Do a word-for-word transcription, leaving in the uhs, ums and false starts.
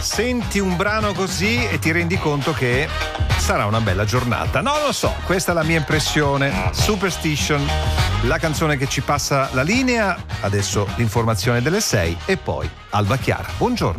Senti un brano così e ti rendi conto che sarà una bella giornata. Non lo so, questa è la mia impressione. Superstition, la canzone che ci passa la linea. Adesso l'informazione delle sei e poi Alba Chiara. Buongiorno.